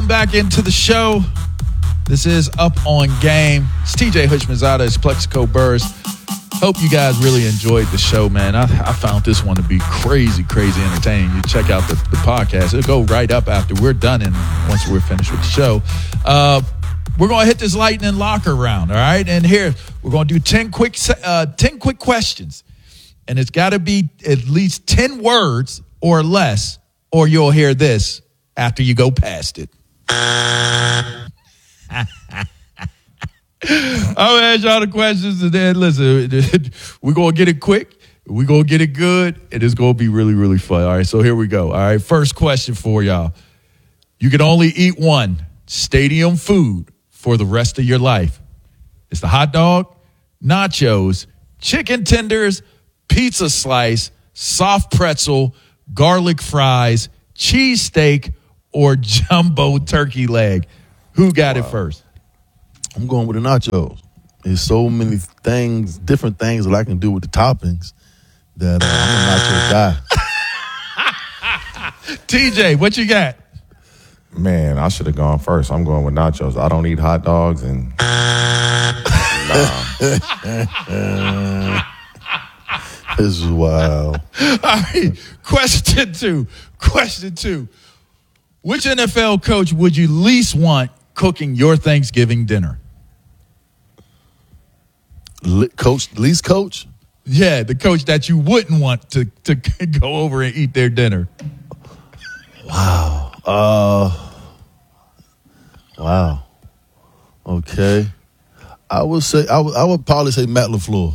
Welcome back into the show. This is Up on Game. It's TJ Houshmandzadeh. It's Plexico Burress. Hope you guys really enjoyed the show, man. I found this one to be crazy entertaining. You check out the podcast. It'll go right up after we're done and once we're finished with the show. We're going to hit this lightning locker round, all right? And here, we're going to do 10 quick questions. And it's got to be at least 10 words or less, or you'll hear this after you go past it. I'm going to ask y'all the questions, and then listen, we're going to get it quick, we're going to get it good, and it's going to be really fun. All right, so here we go. All right, first question for y'all. You can only eat one stadium food for the rest of your life. It's the hot dog, nachos, chicken tenders, pizza slice, soft pretzel, garlic fries, cheesesteak, or jumbo turkey leg. Who got it first? I'm going with the nachos. There's so many things, different things that I can do with the toppings that I'm a nacho guy. TJ, what you got? Man, I should have gone first. I'm going with nachos. I don't eat hot dogs and This is wild. All right, question two. Which NFL coach would you least want cooking your Thanksgiving dinner? Least coach? Yeah, the coach that you wouldn't want to go over and eat their dinner. Wow. Wow. Okay. I would probably say Matt LaFleur.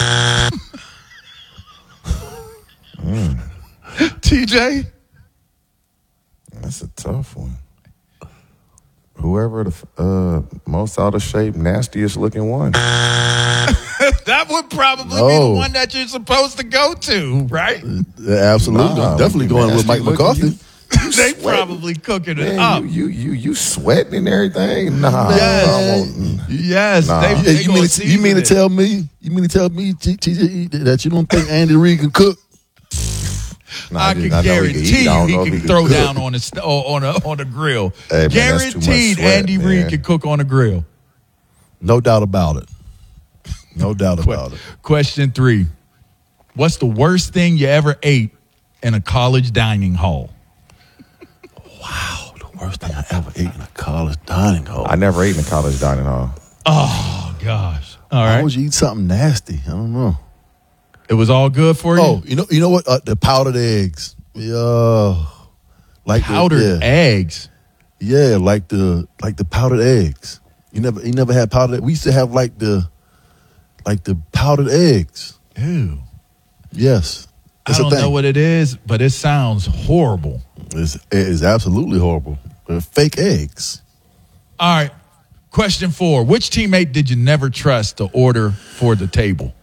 TJ? that's a tough one. Whoever the most out of shape, nastiest looking one. That would probably be the one that you're supposed to go to, right? Absolutely. I'm definitely going with Mike McCarthy. They probably cooking it up. You sweating and everything? Nah. Yes. Nah. You mean to tell me, TJ, that you don't think Andy Reid can cook? I can guarantee you he can throw down on a grill. Hey, man, guaranteed sweat, Andy Reid can cook on a grill. No doubt about it. No doubt about it. Question 3. What's the worst thing you ever ate in a college dining hall? Wow, the worst thing I ever ate in a college dining hall. I never ate in a college dining hall. Oh, gosh. All right. Why would you eat something nasty? I don't know. It was all good for you? Oh, you know what? The powdered eggs. Yeah. Like powdered eggs? Yeah, like the powdered eggs. You never had powdered eggs? We used to have like the powdered eggs. Ew. Yes. I don't know what it is, but it sounds horrible. It is absolutely horrible. They're fake eggs. All right. Question 4. Which teammate did you never trust to order for the table?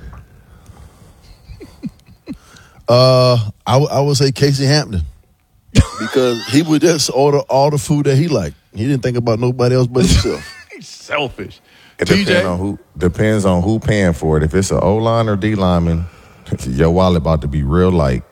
I would say Casey Hampton. Because he would just order all the food that he liked. He didn't think about nobody else but himself. He's selfish. It depends on who paying for it. If it's an O-line or D-lineman, your wallet about to be real light.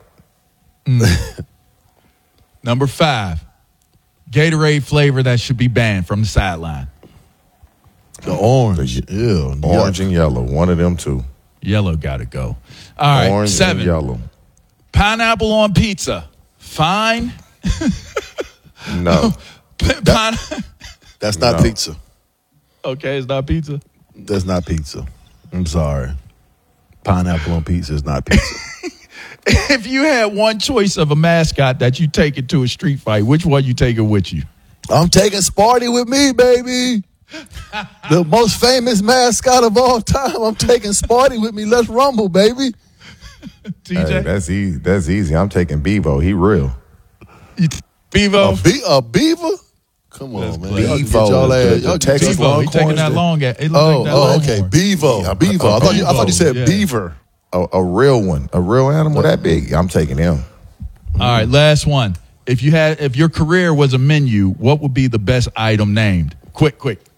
Number 5. Gatorade flavor that should be banned from the sideline. The orange. Orange and yellow. One of them two. Yellow got to go. All right. Orange 7. and yellow. Pineapple on pizza. Fine? No. That's not pizza. Okay, it's not pizza? That's not pizza. I'm sorry. Pineapple on pizza is not pizza. If you had one choice of a mascot that you take into a street fight, which one you taking with you? I'm taking Sparty with me, baby. The most famous mascot of all time. I'm taking Sparty with me. Let's rumble, baby. TJ? Hey, that's easy. I'm taking Bevo. He real. Bevo? A beaver? Come on, man. Bevo. Y'all Texas Bevo. He taking that long. Okay. Bevo. Bevo. I thought you said beaver. A real one. A real animal that big. I'm taking him. All right, last one. If your career was a menu, what would be the best item named? Quick.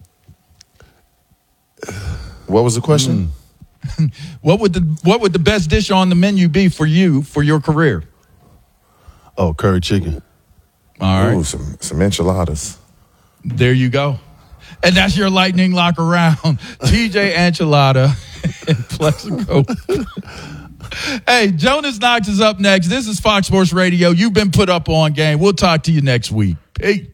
What was the question? What would the best dish on the menu be for you for your career? Oh, curry chicken. All right. Ooh, some enchiladas. There you go. And that's your lightning lock around. TJ Ancellotta and Plexico. Hey, Jonas Knox is up next. This is Fox Sports Radio. You've been put up on game. We'll talk to you next week. Peace.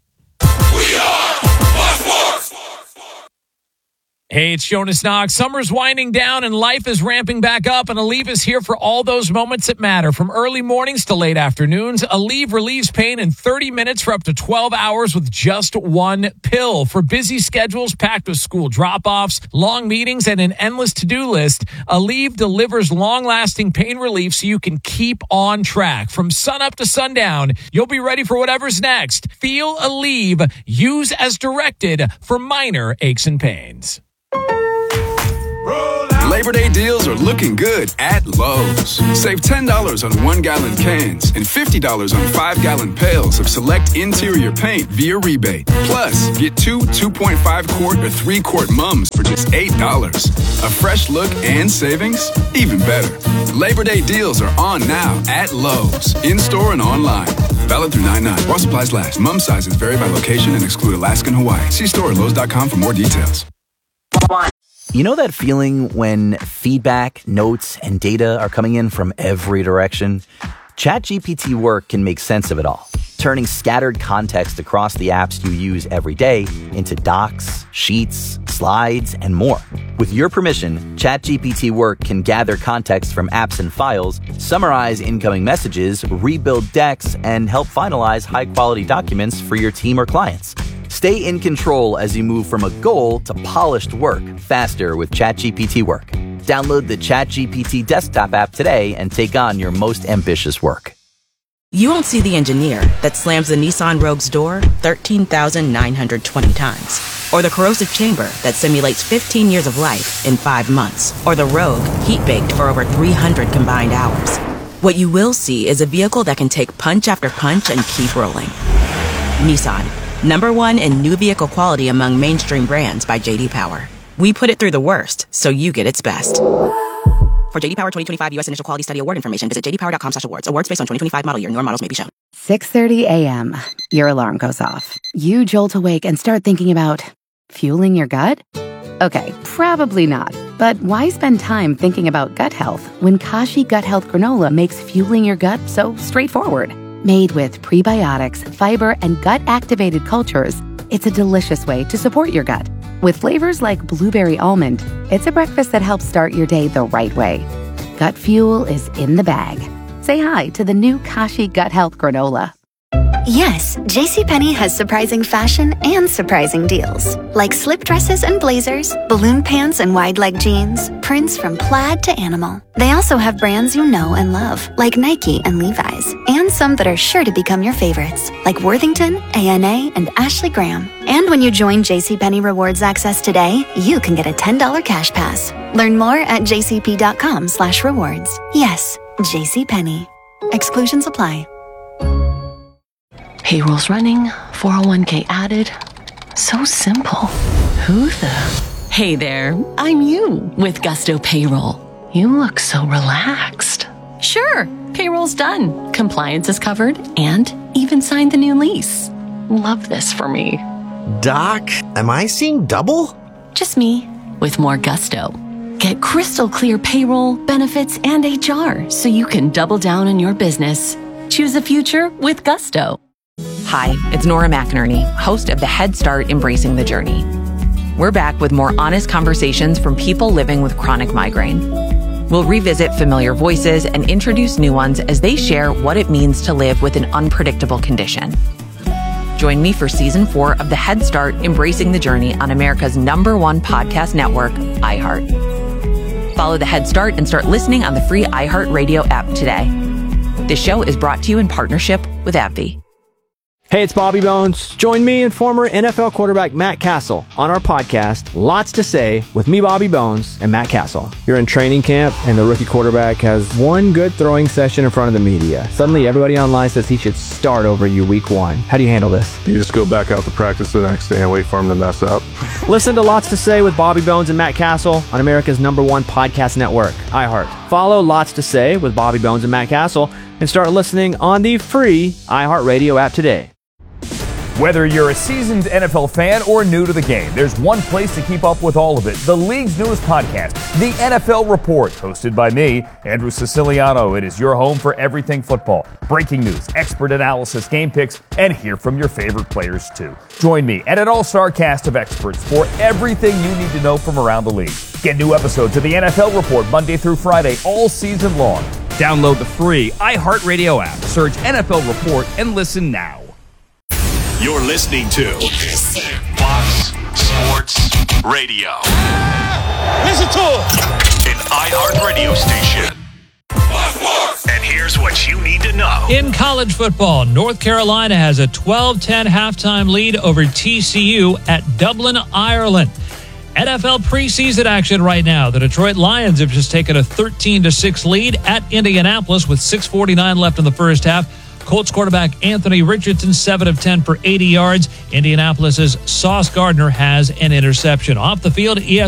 Hey, it's Jonas Knox. Summer's winding down and life is ramping back up, and Aleve is here for all those moments that matter. From early mornings to late afternoons, Aleve relieves pain in 30 minutes for up to 12 hours with just one pill. For busy schedules packed with school drop-offs, long meetings, and an endless to-do list, Aleve delivers long-lasting pain relief so you can keep on track. From sunup to sundown, you'll be ready for whatever's next. Feel Aleve. Use as directed for minor aches and pains. Labor Day deals are looking good at Lowe's. Save $10 on 1-gallon cans and $50 on 5-gallon pails of select interior paint via rebate. Plus, get 2 2.5-quart or 3-quart mums for just $8. A fresh look and savings? Even better. Labor Day deals are on now at Lowe's, in-store and online. Valid through 9/9. While supplies last. Mum sizes vary by location and exclude Alaska and Hawaii. See store at Lowe's.com for more details. You know that feeling when feedback, notes, and data are coming in from every direction? ChatGPT Work can make sense of it all, turning scattered context across the apps you use every day into docs, sheets, slides, and more. With your permission, ChatGPT Work can gather context from apps and files, summarize incoming messages, rebuild decks, and help finalize high-quality documents for your team or clients. Stay in control as you move from a goal to polished work faster with ChatGPT Work. Download the ChatGPT desktop app today and take on your most ambitious work. You won't see the engineer that slams the Nissan Rogue's door 13,920 times. Or the corrosive chamber that simulates 15 years of life in 5 months. Or the Rogue heat-baked for over 300 combined hours. What you will see is a vehicle that can take punch after punch and keep rolling. Nissan. #1 in new vehicle quality among mainstream brands by J.D. Power. We put it through the worst, so you get its best. For J.D. Power 2025 U.S. Initial Quality Study Award information, visit jdpower.com/awards. Awards based on 2025 model year. Newer models may be shown. 6:30 a.m. Your alarm goes off. You jolt awake and start thinking about fueling your gut? Okay, probably not. But why spend time thinking about gut health when Kashi Gut Health Granola makes fueling your gut so straightforward? Made with prebiotics, fiber, and gut-activated cultures, it's a delicious way to support your gut. With flavors like blueberry almond, it's a breakfast that helps start your day the right way. Gut fuel is in the bag. Say hi to the new Kashi Gut Health Granola. Yes, JCPenney has surprising fashion and surprising deals. Like slip dresses and blazers, balloon pants and wide leg jeans, prints from plaid to animal. They also have brands you know and love, like Nike and Levi's, and some that are sure to become your favorites, like Worthington, A&A, and Ashley Graham. And when you join JCPenney Rewards Access today, you can get a $10 cash pass. Learn more at jcp.com/rewards. Yes, JCPenney. Exclusions apply. Payroll's running, 401k added. So simple. Who the? Hey there, I'm you with Gusto Payroll. You look so relaxed. Sure, payroll's done. Compliance is covered and even signed the new lease. Love this for me. Doc, am I seeing double? Just me with more gusto. Get crystal clear payroll, benefits, and HR so you can double down on your business. Choose a future with Gusto. Hi, it's Nora McInerney, host of the Head Start Embracing the Journey. We're back with more honest conversations from people living with chronic migraine. We'll revisit familiar voices and introduce new ones as they share what it means to live with an unpredictable condition. Join me for Season 4 of the Head Start Embracing the Journey on America's #1 podcast network, iHeart. Follow the Head Start and start listening on the free iHeartRadio app today. This show is brought to you in partnership with AbbVie. Hey, it's Bobby Bones. Join me and former NFL quarterback Matt Castle on our podcast, Lots to Say, with me, Bobby Bones, and Matt Castle. You're in training camp, and the rookie quarterback has one good throwing session in front of the media. Suddenly, everybody online says he should start over you week 1. How do you handle this? You just go back out to practice the next day and wait for him to mess up. Listen to Lots to Say with Bobby Bones and Matt Castle on America's #1 podcast network, iHeart. Follow Lots to Say with Bobby Bones and Matt Castle and start listening on the free iHeartRadio app today. Whether you're a seasoned NFL fan or new to the game, there's one place to keep up with all of it. The league's newest podcast, The NFL Report, hosted by me, Andrew Siciliano. It is your home for everything football. Breaking news, expert analysis, game picks, and hear from your favorite players too. Join me and an all-star cast of experts for everything you need to know from around the league. Get new episodes of The NFL Report Monday through Friday all season long. Download the free iHeartRadio app, search NFL Report, and listen now. You're listening to Fox Sports Radio. Listen to it! An iHeartRadio station. And here's what you need to know. In college football, North Carolina has a 12-10 halftime lead over TCU at Dublin, Ireland. NFL preseason action right now. The Detroit Lions have just taken a 13-6 lead at Indianapolis with 6:49 left in the first half. Colts quarterback Anthony Richardson, 7 of 10 for 80 yards. Indianapolis's Sauce Gardner has an interception. Off the field,